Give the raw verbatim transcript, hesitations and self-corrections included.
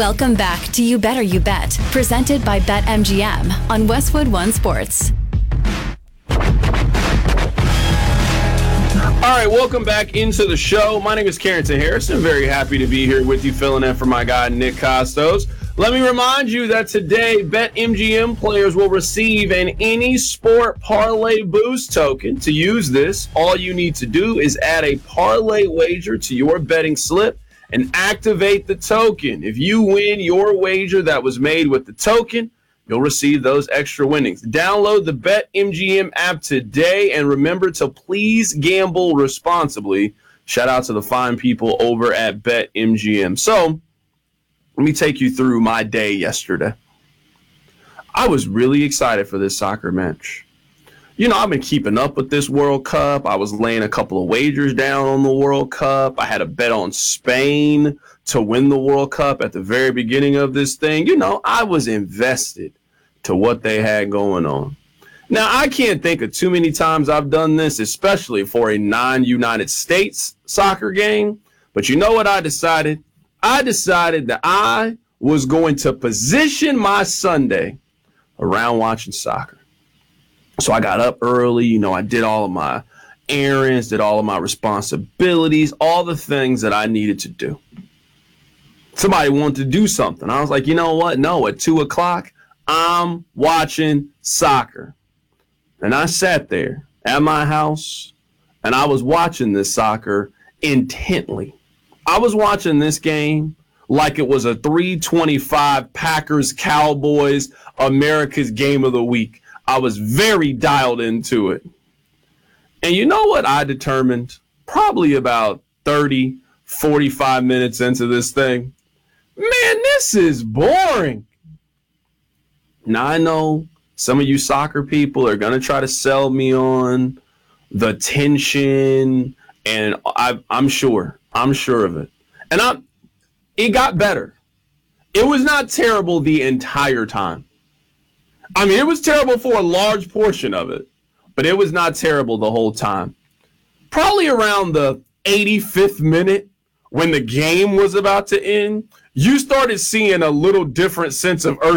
Welcome back to You Better You Bet, presented by BetMGM on Westwood One Sports. All right, welcome back into the show. My name is Carrington Harrison. Very happy to be here with you, filling in for my guy, Nick Costos. Let me remind you that today, BetMGM players will receive an Any Sport Parlay Boost token. To use this, all you need to do is add a parlay wager to your betting slip and activate the token. If you win your wager that was made with the token, you'll receive those extra winnings. Download the BetMGM app today, and remember to please gamble responsibly. Shout out to the fine people over at BetMGM. So, let me take you through my day yesterday. I was really excited for this soccer match. You know, I've been keeping up with this World Cup. I was laying a couple of wagers down on the World Cup. I had a bet on Spain to win the World Cup at the very beginning of this thing. You know, I was invested to what they had going on. Now, I can't think of too many times I've done this, especially for a non-United States soccer game. But you know what I decided? I decided that I was going to position my Sunday around watching soccer. So I got up early, you know, I did all of my errands, did all of my responsibilities, all the things that I needed to do. Somebody wanted to do something. I was like, you know what? No, at two o'clock, I'm watching soccer. And I sat there at my house, and I was watching this soccer intently. I was watching this game like it was a three twenty-five Packers-Cowboys America's Game of the Week. I was very dialed into it. And you know what I determined? Probably about thirty, forty-five minutes into this thing. Man, this is boring. Now, I know some of you soccer people are going to try to sell me on the tension, and I, I'm sure. I'm sure of it. And I, it got better. It was not terrible the entire time. I mean, it was terrible for a large portion of it, but it was not terrible the whole time. Probably around the eighty-fifth minute, when the game was about to end, you started seeing a little different sense of urgency